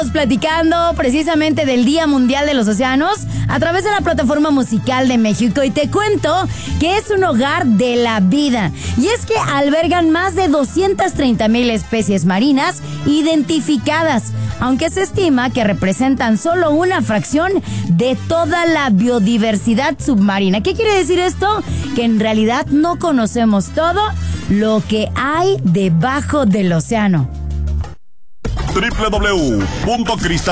Platicando precisamente del Día Mundial de los Océanos a través de la plataforma musical de México, y te cuento que es un hogar de la vida, y es que albergan más de 230,000 especies marinas identificadas, aunque se estima que representan solo una fracción de toda la biodiversidad submarina. ¿Qué quiere decir esto? Que en realidad no conocemos todo lo que hay debajo del océano. www.cristal